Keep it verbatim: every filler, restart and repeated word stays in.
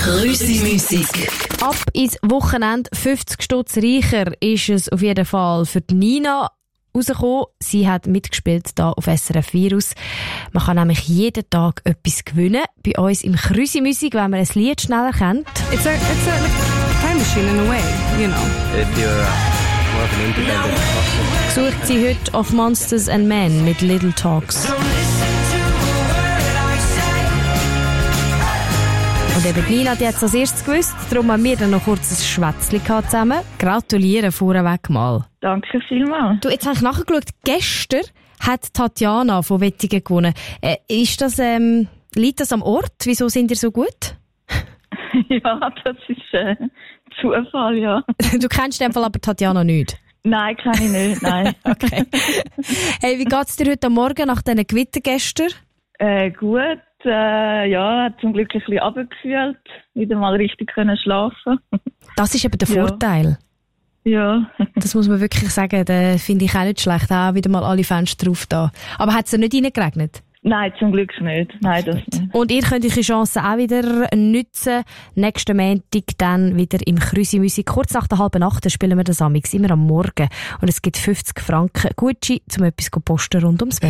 Krüsi-Musik. Ab ins Wochenende fünfzig Stutz reicher ist es auf jeden Fall für die Nina rausgekommen. Sie hat mitgespielt hier auf S R F Virus. Man kann nämlich jeden Tag etwas gewinnen. Bei uns im Krüsi-Musik, wenn man ein Lied schneller kennt. It's a, it's a like, time machine in a way, you know. If you're more of an independent person. Sucht sie heute auf Monsters and Men mit Little Talks. Und eben Nina, die hat es als erstes gewusst, darum haben wir dann noch kurz ein Schwätzchen zusammen. Gratulieren vorweg mal. Danke vielmals. Du, jetzt habe ich nachgeschaut, gestern hat Tatjana von Wettingen gewonnen. Äh, ist das, ähm, liegt das am Ort? Wieso sind ihr so gut? Ja, das ist äh, Zufall, ja. Du kennst in dem Fall aber Tatjana nicht? Nein, kann ich nicht, nein. Okay. Hey, wie geht's dir heute Morgen nach diesen Gewittern gestern? Äh, gut, äh, ja, hat zum Glück ein bisschen runtergefühlt, wieder mal richtig können schlafen. Das ist eben der Ja. Vorteil. Ja. Das muss man wirklich sagen, da finde ich auch nicht schlecht. Auch wieder mal alle Fenster drauf da. Aber hat es ja nicht reingeregnet? Nein, zum Glück nicht. Nein, das nicht. Und ihr könnt eure Chancen auch wieder nutzen. Nächsten Montag dann wieder im Krüsi-Musik. Kurz nach der halben Nacht spielen wir das amix, immer am Morgen. Und es gibt fünfzig Franken Gucci, um etwas zu posten rund ums Wetter.